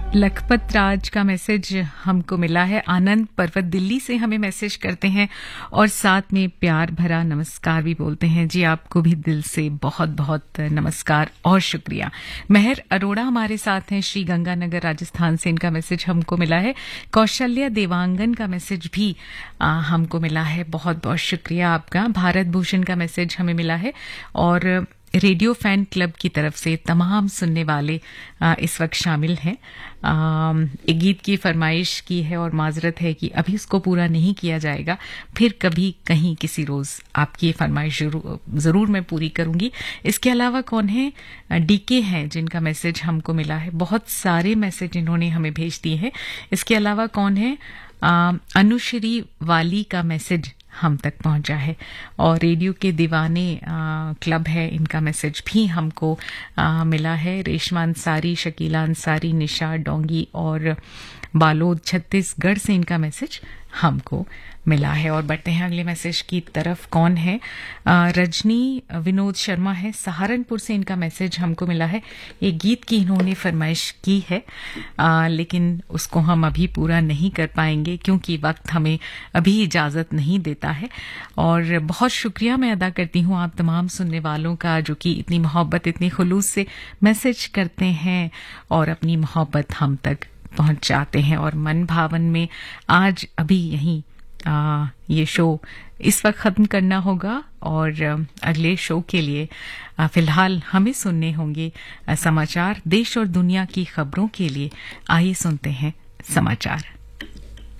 लखपत राज का मैसेज हमको मिला है। आनंद पर्वत दिल्ली से हमें मैसेज करते हैं और साथ में प्यार भरा नमस्कार भी बोलते हैं। जी, आपको भी दिल से बहुत बहुत नमस्कार और शुक्रिया। मेहर अरोड़ा हमारे साथ हैं, श्री गंगानगर राजस्थान से इनका मैसेज हमको मिला है। कौशल्या देवांगन का मैसेज भी हमको मिला है, बहुत बहुत शुक्रिया आपका। भारत भूषण का मैसेज हमें मिला है और रेडियो फैन क्लब की तरफ से तमाम सुनने वाले इस वक्त शामिल हैं। एक गीत की फरमाइश की है और माजरत है कि अभी उसको पूरा नहीं किया जाएगा, फिर कभी कहीं किसी रोज आपकी ये फरमाइश जरूर मैं पूरी करूंगी। इसके अलावा कौन है, डीके हैं जिनका मैसेज हमको मिला है। बहुत सारे मैसेज इन्होंने हमें भेज दिए हैं। इसके अलावा कौन है, अनुश्री वाली का मैसेज हम तक पहुंचा है और रेडियो के दीवाने क्लब है, इनका मैसेज भी हमको मिला है। रेशमा अंसारी, शकीला अंसारी, निशा डोंगी और बालोद छत्तीसगढ़ से इनका मैसेज हमको मिला है। और बढ़ते हैं अगले मैसेज की तरफ। कौन है, रजनी विनोद शर्मा है, सहारनपुर से इनका मैसेज हमको मिला है। एक गीत की इन्होंने फरमाइश की है लेकिन उसको हम अभी पूरा नहीं कर पाएंगे क्योंकि वक्त हमें अभी इजाजत नहीं देता है। और बहुत शुक्रिया मैं अदा करती हूँ आप तमाम सुनने वालों का जो कि इतनी मोहब्बत, इतनी खुलूस से मैसेज करते हैं और अपनी मोहब्बत हम तक पहुंचाते हैं। और मन भावन में आज अभी यहीं ये शो इस वक्त खत्म करना होगा और अगले शो के लिए फिलहाल हमें सुनने होंगे समाचार। देश और दुनिया की खबरों के लिए आइए सुनते हैं समाचार।